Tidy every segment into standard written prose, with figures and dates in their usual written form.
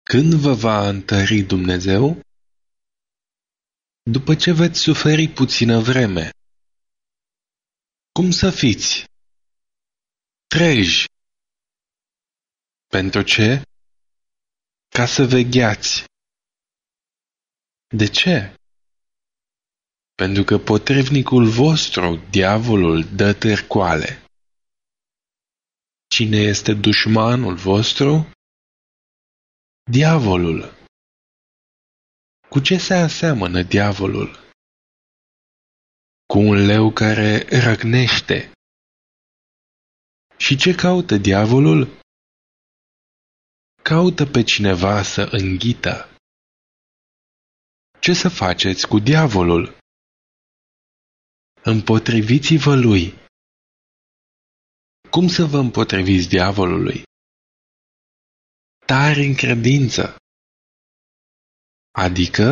Când vă va întări Dumnezeu? După ce veți suferi puțină vreme. Cum să fiți? Treji. Pentru ce? Ca să vegheați. De ce? Pentru că potrivnicul vostru, diavolul, dă târcoale. Cine este dușmanul vostru? Diavolul. Cu ce se aseamănă diavolul? Cu un leu care răgnește. Și ce caută diavolul? Caută pe cineva să înghită. Ce să faceți cu diavolul? Împotriviți-vă lui. Cum să vă împotriviți diavolului? Tari în credință. Adică,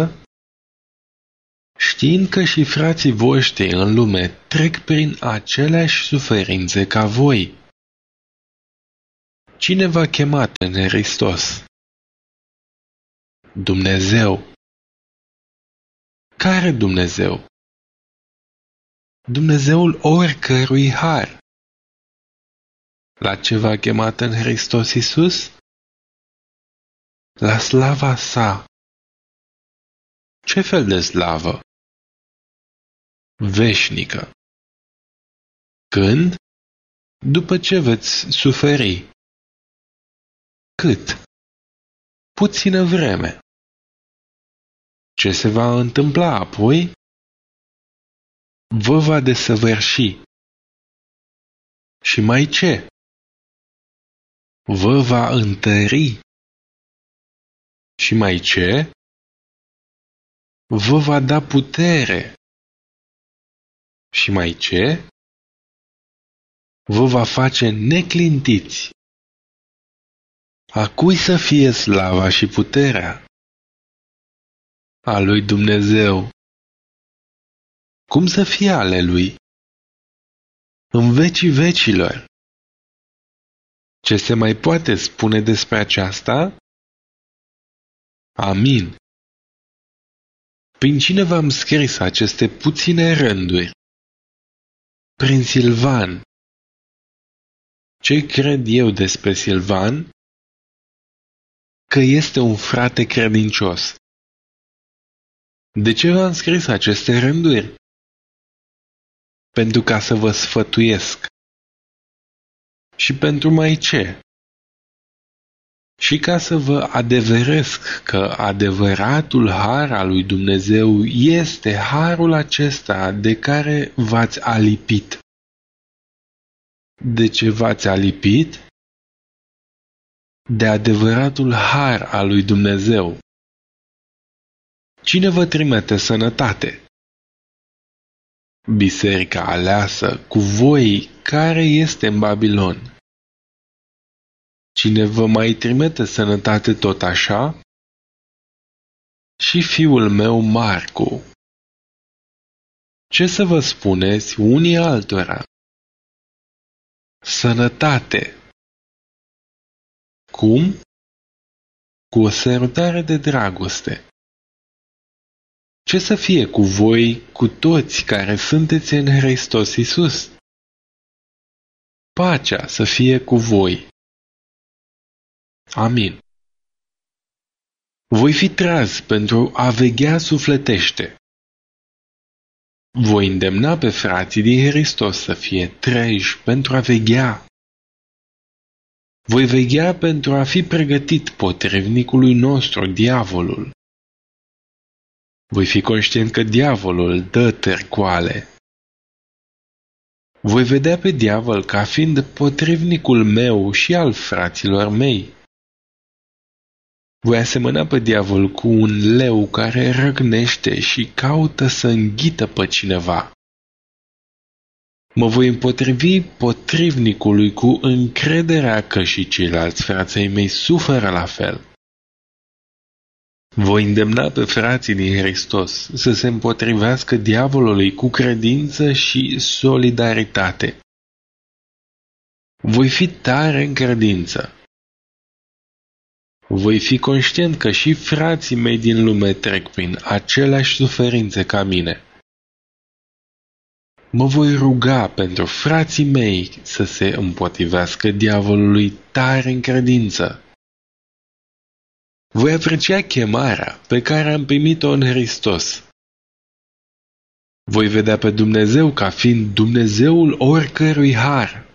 știind că și frații voștri în lume trec prin aceleași suferințe ca voi. Cine v-a chemat în Hristos? Dumnezeu. Care Dumnezeu? Dumnezeul oricărui har. La ce v-a chemat în Hristos Iisus? La slava sa. Ce fel de slavă? Veșnică. Când? După ce veți suferi. Cât? Puțină vreme. Ce se va întâmpla apoi? Vă va desăvârși. Și mai ce? Vă va întări. Și mai ce? Vă va da putere. Și mai ce? Vă va face neclintiți. A cui să fie slava și puterea? A lui Dumnezeu. Cum să fie ale lui? În vecii vecilor. Ce se mai poate spune despre aceasta? Amin. Prin cine v-am scris aceste puține rânduri? Prin Silvan. Ce cred eu despre Silvan? Că este un frate credincios. De ce v-am scris aceste rânduri? Pentru ca să vă sfătuiesc. Și pentru mai ce? Și ca să vă adeveresc că adevăratul har al lui Dumnezeu este harul acesta de care v-ați alipit. De ce v-ați alipit? De adevăratul har al lui Dumnezeu. Cine vă trimite sănătate? Biserica aleasă cu voi care este în Babilon. Cine vă mai trimite sănătate tot așa? Și fiul meu Marcu. Ce să vă spuneți unii altora? Sănătate. Cum? Cu o sărutare de dragoste. Ce să fie cu voi, cu toți care sunteți în Hristos Iisus? Pacea să fie cu voi. Amin. Voi fi tras pentru a veghea sufletește. Voi îndemna pe frații din Hristos să fie treji pentru a veghea. Voi veghea pentru a fi pregătit potrivnicului nostru, diavolul. Voi fi conștient că diavolul dă târcoale. Voi vedea pe diavol ca fiind potrivnicul meu și al fraților mei. Voi asemăna pe diavol cu un leu care răgnește și caută să înghită pe cineva. Mă voi împotrivi potrivnicului cu încrederea că și ceilalți frații mei suferă la fel. Voi îndemna pe frații din Hristos să se împotrivească diavolului cu credință și solidaritate. Voi fi tare în credință. Voi fi conștient că și frații mei din lume trec prin aceleași suferințe ca mine. Mă voi ruga pentru frații mei să se împotrivească diavolului tare în credință. Voi aprecia chemarea pe care am primit-o în Hristos. Voi vedea pe Dumnezeu ca fiind Dumnezeul oricărui har.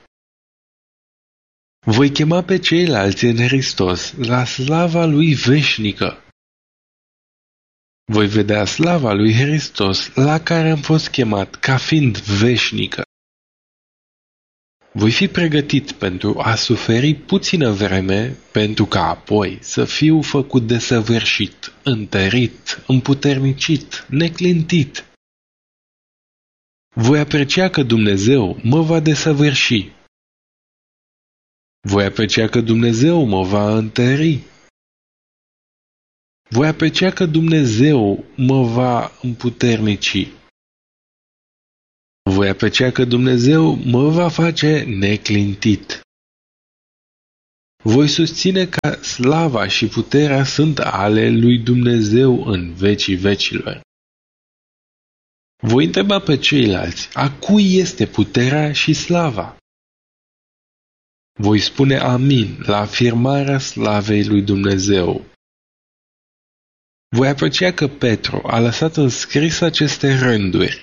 Voi chema pe ceilalți în Hristos la slava lui veșnică. Voi vedea slava lui Hristos la care am fost chemat ca fiind veșnică. Voi fi pregătit pentru a suferi puțină vreme, pentru ca apoi să fiu făcut desăvârșit, întărit, împuternicit, neclintit. Voi aprecia că Dumnezeu mă va desăvârși. Voi aprecia că Dumnezeu mă va întări. Voi aprecia că Dumnezeu mă va împuternici. Voi aprecia că Dumnezeu mă va face neclintit. Voi susține că slava și puterea sunt ale lui Dumnezeu în vecii vecilor. Voi întreba pe ceilalți, a cui este puterea și slava? Voi spune amin la afirmarea slavei lui Dumnezeu. Voi aprecia că Petru a lăsat înscris aceste rânduri.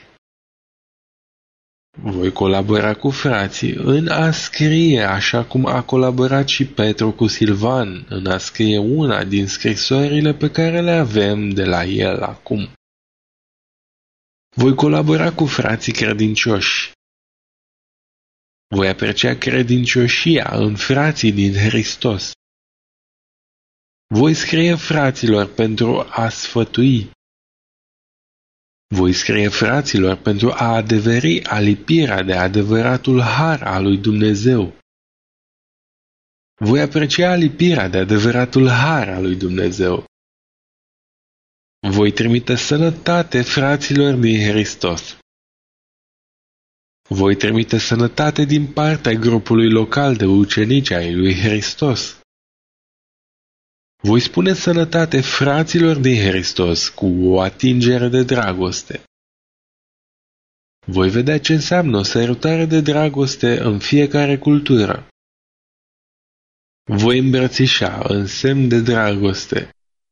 Voi colabora cu frații în a scrie așa cum a colaborat și Petru cu Silvan în a scrie una din scrisorile pe care le avem de la el acum. Voi colabora cu frații credincioși. Voi aprecia credincioșia în frații din Hristos. Voi scrie fraților pentru a sfătui. Voi scrie fraților pentru a adeveri alipirea de adevăratul har al lui Dumnezeu. Voi aprecia alipirea de adevăratul har al lui Dumnezeu. Voi trimite sănătate fraților din Hristos. Voi trimite sănătate din partea grupului local de ucenici ai lui Hristos. Voi spune sănătate fraților din Hristos cu o atingere de dragoste. Voi vedea ce înseamnă o sărutare de dragoste în fiecare cultură. Voi îmbrățișa în semn de dragoste.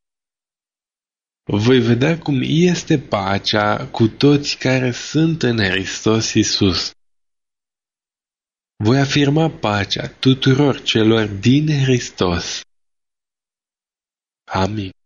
Voi vedea cum este pacea cu toți care sunt în Hristos Iisus. Voi afirma pacea tuturor celor din Hristos. Amin.